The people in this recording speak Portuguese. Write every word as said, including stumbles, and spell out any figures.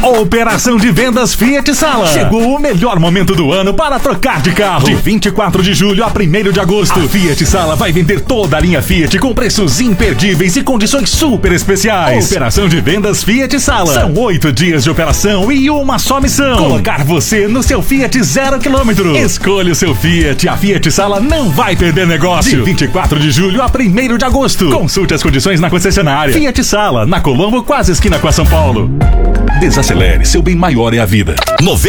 Operação de vendas Fiat Sala. Chegou o melhor momento do ano para trocar de carro. De vinte e quatro de julho a primeiro de agosto, a Fiat Sala vai vender toda a linha Fiat com preços imperdíveis e condições super especiais. Operação de vendas Fiat Sala. São oito dias de operação e uma só missão: colocar você no seu Fiat zero quilômetro. Escolha o seu Fiat. A Fiat Sala não vai perder negócio. De vinte e quatro de julho a primeiro de agosto. Consulte as condições na concessionária. Fiat Sala, na Colombo, quase esquina com a São Paulo. Desacelere, seu bem maior é a vida.